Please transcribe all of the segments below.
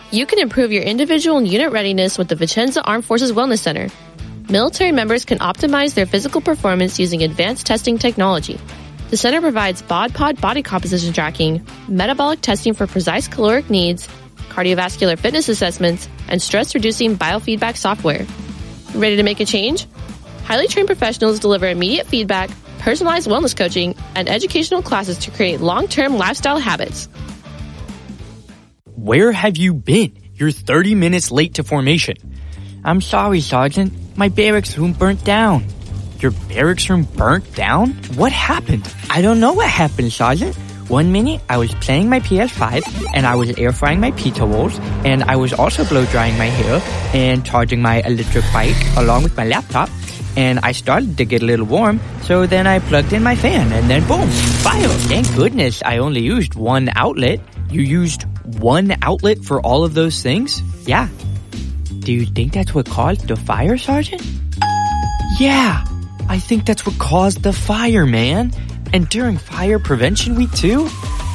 You can improve your individual and unit readiness with the Vicenza Armed Forces Wellness Center. Military members can optimize their physical performance using advanced testing technology. The center provides BOD-POD body composition tracking, metabolic testing for precise caloric needs, cardiovascular fitness assessments, and stress-reducing biofeedback software. Ready to make a change? Highly trained professionals deliver immediate feedback, personalized wellness coaching, and educational classes to create long-term lifestyle habits. Where have you been? You're 30 minutes late to formation. I'm sorry, Sergeant. My barracks room burnt down. Your barracks room burnt down? What happened? I don't know what happened, Sergeant. One minute, I was playing my PS5, and I was air frying my pizza rolls, and I was also blow drying my hair, and charging my electric bike along with my laptop, and I started to get a little warm, so then I plugged in my fan, and then boom, fire. Thank goodness I only used one outlet. You used one outlet for all of those things? Yeah. Do you think that's what caused the fire, Sergeant? Yeah, I think that's what caused the fire, man. And during Fire Prevention Week, too?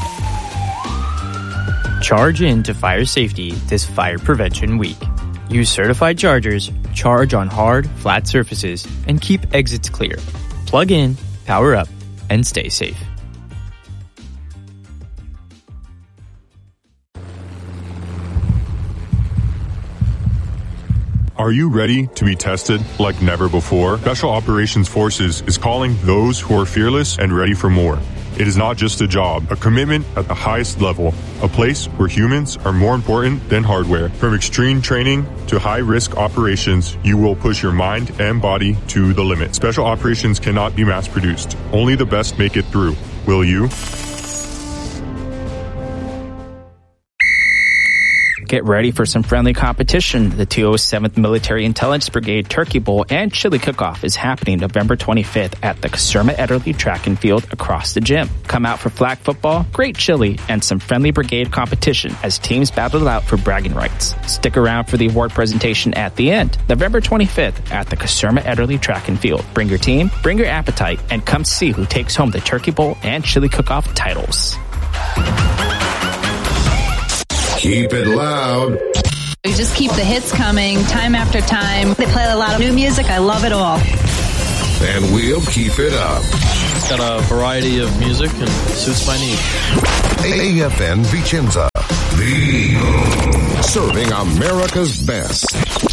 Charge into fire safety this Fire Prevention Week. Use certified chargers, charge on hard, flat surfaces, and keep exits clear. Plug in, power up, and stay safe. Are you ready to be tested like never before? Special Operations Forces is calling those who are fearless and ready for more. It is not just a job, a commitment at the highest level, a place where humans are more important than hardware. From extreme training to high-risk operations, you will push your mind and body to the limit. Special Operations cannot be mass-produced. Only the best make it through. Will you? Get ready for some friendly competition. The 207th Military Intelligence Brigade Turkey Bowl and Chili Cook-Off is happening November 25th at the Caserma Ederle Track and Field across the gym. Come out for flag football, great chili, and some friendly brigade competition as teams battle it out for bragging rights. Stick around for the award presentation at the end, November 25th at the Caserma Ederle Track and Field. Bring your team, bring your appetite, and come see who takes home the Turkey Bowl and Chili Cook-Off titles. Keep it loud. We just keep the hits coming time after time. They play a lot of new music. I love it all. And we'll keep it up. Got a variety of music and suits my needs. AFN Vicenza, the serving America's best.